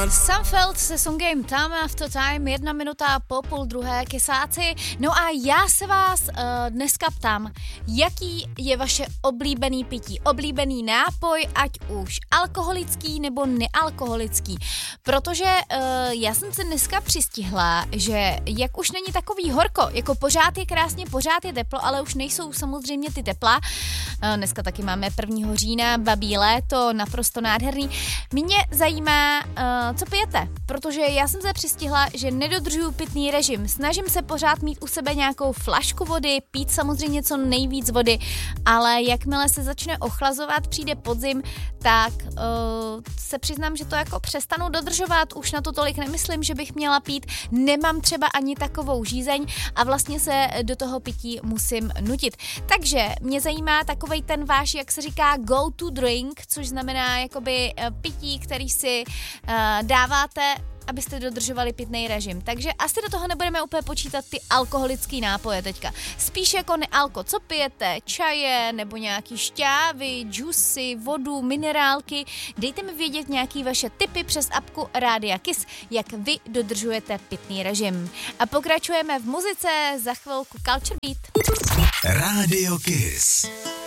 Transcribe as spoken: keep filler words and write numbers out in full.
Sunfeld se songem Time After Time, jedna minuta po půl druhé kesáci. No a já se vás uh, dneska ptám, jaký je vaše oblíbený pití, oblíbený nápoj, ať už alkoholický nebo nealkoholický. Protože uh, já jsem se dneska přistihla, že jak už není takový horko, jako pořád je krásně, pořád je teplo, ale už nejsou samozřejmě ty tepla. Uh, dneska taky máme prvního října, babí léto, naprosto nádherný. Mě zajímá, uh, co pijete, protože já jsem se přistihla, že nedodržuju pitný režim. Snažím se pořád mít u sebe nějakou flašku vody, pít samozřejmě co nejvíc vody, ale jakmile se začne ochlazovat, přijde podzim, tak uh, se přiznám, že to jako přestanu dodržovat, už na to tolik nemyslím, že bych měla pít, nemám třeba ani takovou žízeň a vlastně se do toho pití musím nutit. Takže mě zajímá takovej ten váš, jak se říká, go to drink, což znamená jakoby pití, který si uh, dáváte, abyste dodržovali pitný režim. Takže asi do toho nebudeme úplně počítat ty alkoholický nápoje teďka. Spíš jako nealko. Co pijete? Čaje nebo nějaký šťávy, džusy, vodu, minerálky? Dejte mi vědět nějaký vaše tipy přes apku Rádia Kiss, jak vy dodržujete pitný režim. A pokračujeme v muzice, za chvilku Culture Beat. Rádio Kiss.